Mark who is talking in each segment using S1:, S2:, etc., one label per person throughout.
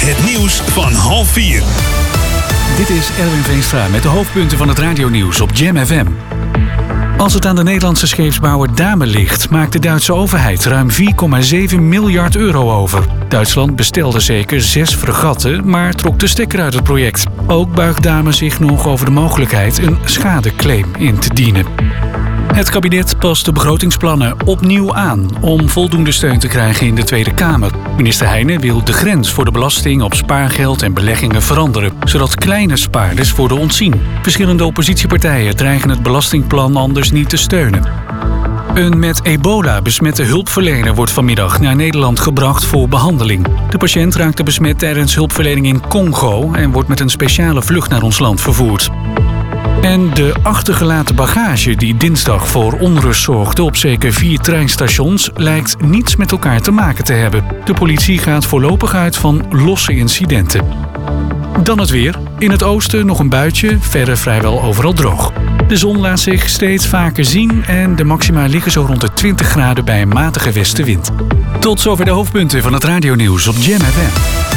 S1: Het nieuws van 3:30.
S2: Dit is Erwin Veenstra met de hoofdpunten van het radionieuws op Jam FM. Als het aan de Nederlandse scheepsbouwer Damen ligt, maakt de Duitse overheid ruim 4,7 miljard euro over. Duitsland bestelde zeker 6 fregatten, maar trok de stekker uit het project. Ook buigt Damen zich nog over de mogelijkheid een schadeclaim in te dienen. Het kabinet past de begrotingsplannen opnieuw aan om voldoende steun te krijgen in de Tweede Kamer. Minister Heijnen wil de grens voor de belasting op spaargeld en beleggingen veranderen, zodat kleine spaarders worden ontzien. Verschillende oppositiepartijen dreigen het belastingplan anders niet te steunen. Een met ebola besmette hulpverlener wordt vanmiddag naar Nederland gebracht voor behandeling. De patiënt raakte besmet tijdens hulpverlening in Congo en wordt met een speciale vlucht naar ons land vervoerd. En de achtergelaten bagage die dinsdag voor onrust zorgde op zeker 4 treinstations lijkt niets met elkaar te maken te hebben. De politie gaat voorlopig uit van losse incidenten. Dan het weer. In het oosten nog een buitje, verder vrijwel overal droog. De zon laat zich steeds vaker zien en de maxima liggen zo rond de 20 graden bij een matige westenwind. Tot zover de hoofdpunten van het radionieuws op Jam FM.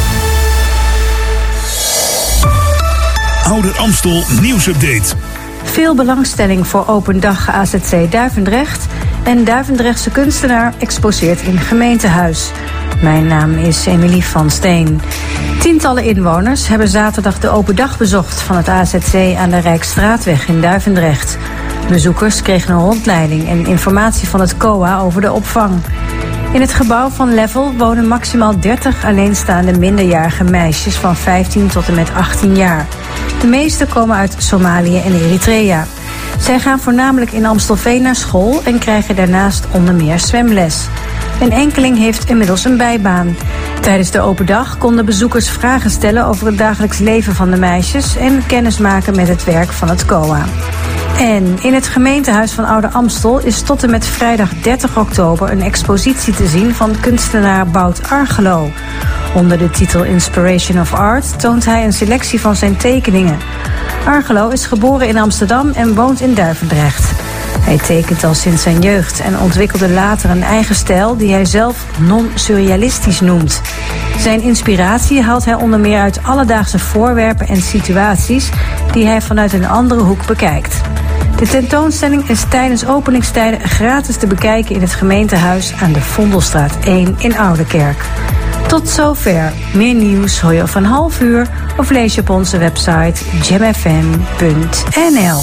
S1: Ouder Amstel nieuwsupdate.
S3: Veel belangstelling voor open dag AZC Duivendrecht en Duivendrechtse kunstenaar exposeert in gemeentehuis. Mijn naam is Emilie van Steen. Tientallen inwoners hebben zaterdag de open dag bezocht van het AZC aan de Rijksstraatweg in Duivendrecht. Bezoekers kregen een rondleiding en informatie van het COA over de opvang. In het gebouw van Level wonen maximaal 30 alleenstaande minderjarige meisjes van 15 tot en met 18 jaar. De meeste komen uit Somalië en Eritrea. Zij gaan voornamelijk in Amstelveen naar school en krijgen daarnaast onder meer zwemles. Een enkeling heeft inmiddels een bijbaan. Tijdens de open dag konden bezoekers vragen stellen over het dagelijks leven van de meisjes en kennis maken met het werk van het COA. En in het gemeentehuis van Ouder Amstel is tot en met vrijdag 30 oktober een expositie te zien van kunstenaar Bout Argelo. Onder de titel Inspiration of Art toont hij een selectie van zijn tekeningen. Argelo is geboren in Amsterdam en woont in Duivendrecht. Hij tekent al sinds zijn jeugd en ontwikkelde later een eigen stijl die hij zelf non-surrealistisch noemt. Zijn inspiratie haalt hij onder meer uit alledaagse voorwerpen en situaties die hij vanuit een andere hoek bekijkt. De tentoonstelling is tijdens openingstijden gratis te bekijken in het gemeentehuis aan de Vondelstraat 1 in Oudekerk. Tot zover. Meer nieuws hoor je over een half uur of lees je op onze website jamfm.nl.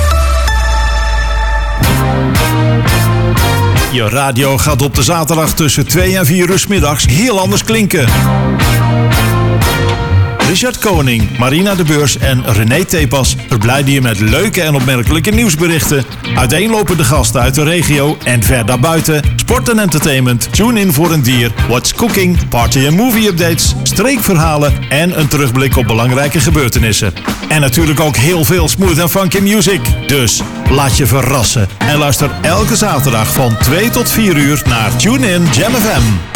S4: Je radio gaat op de zaterdag tussen 2 en 4 uur 's middags heel anders klinken. Richard Koning, Marina de Beurs en René Tepas verblijden je met leuke en opmerkelijke nieuwsberichten. Uiteenlopende gasten uit de regio en ver daarbuiten. Sport en entertainment, tune in voor een dier, what's cooking, party en movie updates, streekverhalen en een terugblik op belangrijke gebeurtenissen. En natuurlijk ook heel veel smooth en funky music. Dus laat je verrassen en luister elke zaterdag van 2 tot 4 uur naar Tune In Jam FM.